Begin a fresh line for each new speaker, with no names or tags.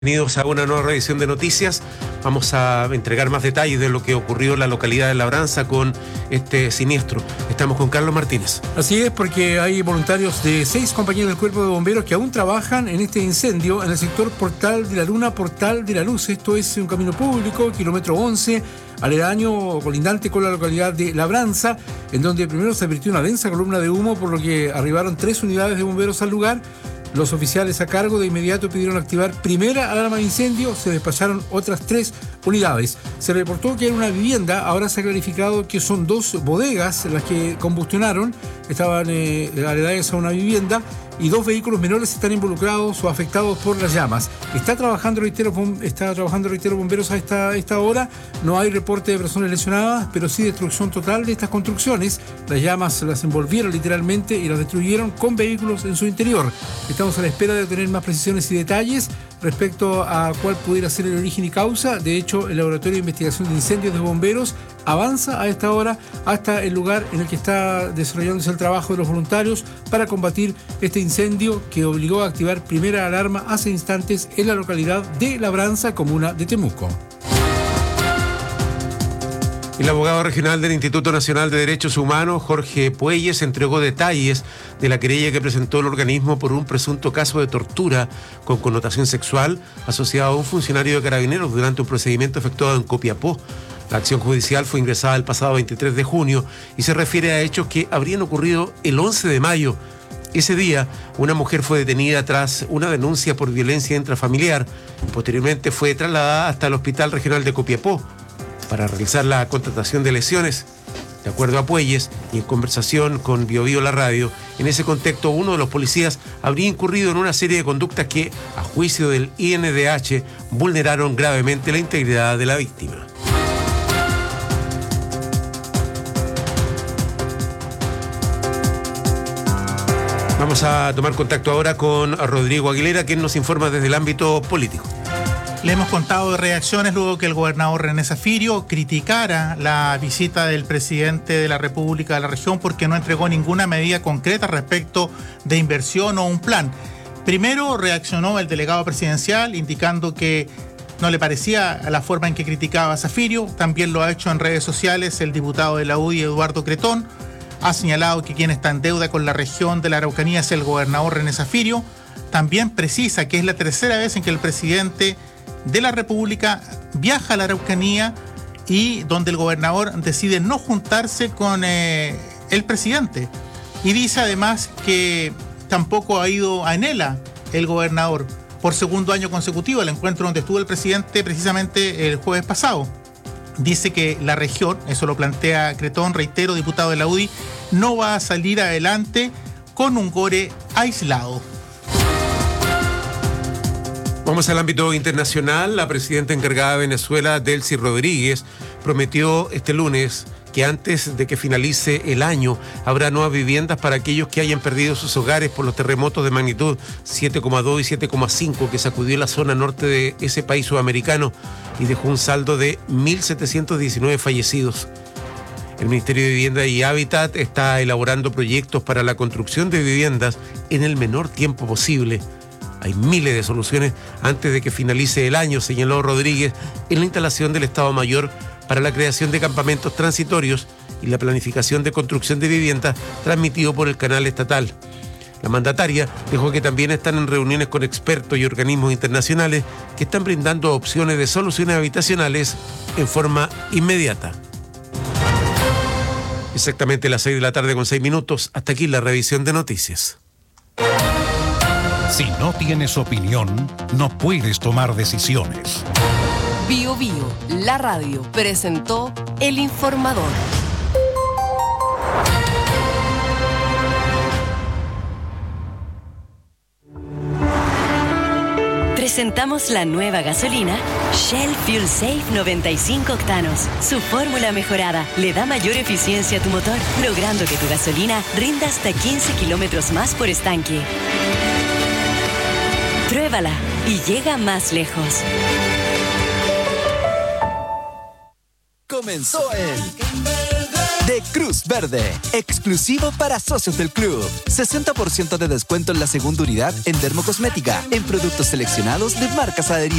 Bienvenidos a una nueva revisión de noticias. Vamos a entregar más detalles de lo que ocurrió en la localidad de Labranza con este siniestro. Estamos con Carlos Martínez.
Así es, porque hay voluntarios de 6 compañías del Cuerpo de Bomberos que aún trabajan en este incendio en el sector Portal de la Luna, Portal de la Luz. Esto es un camino público, kilómetro 11, aledaño o colindante con la localidad de Labranza, en donde primero se advirtió una densa columna de humo, por lo que arribaron 3 unidades de bomberos al lugar. Los oficiales a cargo de inmediato pidieron activar primera alarma de incendio, se despacharon otras 3 unidades. Se reportó que era una vivienda, ahora se ha clarificado que son 2 bodegas las que combustionaron, estaban aledañas a una vivienda, y 2 vehículos menores están involucrados o afectados por las llamas. Está trabajando, reitero, bomberos a esta hora. No hay reporte de personas lesionadas, pero sí destrucción total de estas construcciones. Las llamas las envolvieron literalmente y las destruyeron con vehículos en su interior. Estamos a la espera de tener más precisiones y detalles respecto a cuál pudiera ser el origen y causa. De hecho, el Laboratorio de Investigación de Incendios de Bomberos avanza a esta hora hasta el lugar en el que está desarrollándose el trabajo de los voluntarios para combatir este incendio que obligó a activar primera alarma hace instantes en la localidad de Labranza, comuna de Temuco.
El abogado regional del Instituto Nacional de Derechos Humanos, Jorge Puelles, entregó detalles de la querella que presentó el organismo por un presunto caso de tortura con connotación sexual asociado a un funcionario de Carabineros durante un procedimiento efectuado en Copiapó. La acción judicial fue ingresada el pasado 23 de junio y se refiere a hechos que habrían ocurrido el 11 de mayo. Ese día, una mujer fue detenida tras una denuncia por violencia intrafamiliar. Posteriormente fue trasladada hasta el Hospital Regional de Copiapó para realizar la contratación de lesiones. De acuerdo a Puelles, y en conversación con BioBio La Radio, en ese contexto uno de los policías habría incurrido en una serie de conductas que, a juicio del INDH, vulneraron gravemente la integridad de la víctima. Vamos a tomar contacto ahora con Rodrigo Aguilera, quien nos informa desde el ámbito político.
Le hemos contado de reacciones luego que el gobernador René Zafirio criticara la visita del presidente de la República de la región porque no entregó ninguna medida concreta respecto de inversión o un plan. Primero reaccionó el delegado presidencial indicando que no le parecía la forma en que criticaba a Zafirio. También lo ha hecho en redes sociales el diputado de la UDI, Eduardo Cretón. Ha señalado que quien está en deuda con la región de la Araucanía es el gobernador René Zafirio. También precisa que es la tercera vez en que el presidente de la República viaja a la Araucanía y donde el gobernador decide no juntarse con el presidente. Y dice además que tampoco ha ido a Enela el gobernador por segundo año consecutivo, el encuentro donde estuvo el presidente precisamente el jueves pasado. Dice que la región, eso lo plantea Cretón, reitero, diputado de la UDI, no va a salir adelante con un gore aislado.
Vamos al ámbito internacional. La presidenta encargada de Venezuela, Delcy Rodríguez, prometió este lunes que antes de que finalice el año habrá nuevas viviendas para aquellos que hayan perdido sus hogares por los terremotos de magnitud 7,2 y 7,5 que sacudió la zona norte de ese país sudamericano y dejó un saldo de 1.719 fallecidos. El Ministerio de Vivienda y Hábitat está elaborando proyectos para la construcción de viviendas en el menor tiempo posible. Hay miles de soluciones antes de que finalice el año, señaló Rodríguez, en la instalación del Estado Mayor para la creación de campamentos transitorios y la planificación de construcción de viviendas transmitido por el canal estatal. La mandataria dijo que también están en reuniones con expertos y organismos internacionales que están brindando opciones de soluciones habitacionales en forma inmediata. Exactamente las 6 de la tarde con 6 minutos. Hasta aquí la revisión de noticias.
Si no tienes opinión, no puedes tomar decisiones.
BioBio, la radio, presentó El Informador. Presentamos la nueva gasolina Shell Fuel Safe 95 octanos. Su fórmula mejorada le da mayor eficiencia a tu motor, logrando que tu gasolina rinda hasta 15 kilómetros más por estanque. Pruébala y llega más lejos.
Comenzó el de Cruz Verde, exclusivo para socios del club. 60% de descuento en la segunda unidad en dermocosmética, en productos seleccionados de marcas adheridas.